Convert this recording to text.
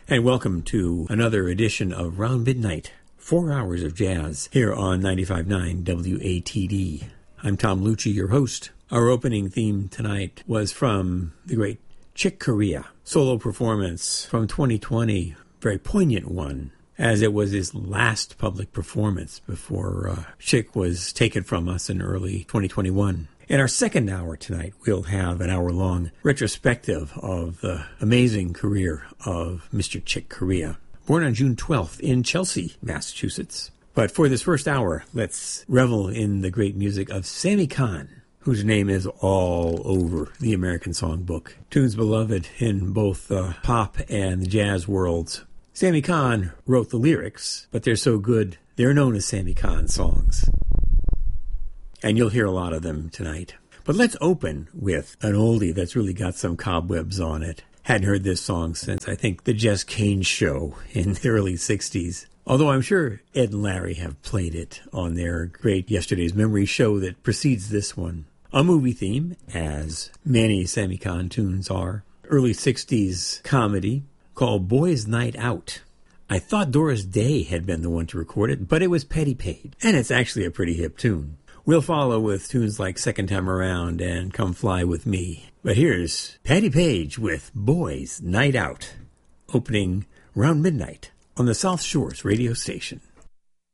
And welcome to another edition of Round Midnight, 4 hours of jazz here on 95.9 WATD. I'm Tom Lucci, your host. Our opening theme tonight was from the great Chick Corea, solo performance from 2020, very poignant one, as it was his last public performance before Chick was taken from us in early 2021. In our second hour tonight, we'll have an hour-long retrospective of the amazing career of Mr. Chick Corea, born on June 12th in Chelsea, Massachusetts. But for this first hour, let's revel in the great music of Sammy Cahn, whose name is all over the American songbook. Tunes beloved in both the pop and the jazz worlds. Sammy Cahn wrote the lyrics, but they're so good, they're known as Sammy Cahn songs. And you'll hear a lot of them tonight. But let's open with an oldie that's really got some cobwebs on it. Hadn't heard this song since, I think, the Jess Kane show in the early 60s. Although I'm sure Ed and Larry have played it on their great Yesterday's Memory show that precedes this one. A movie theme, as many Sammy Cahn tunes are. Early 60s comedy called Boys' Night Out. I thought Doris Day had been the one to record it, but it was Patti Page. And it's actually a pretty hip tune. We'll follow with tunes like Second Time Around and Come Fly With Me. But here's Patti Page with Boys' Night Out, opening Round Midnight on the South Shores radio station.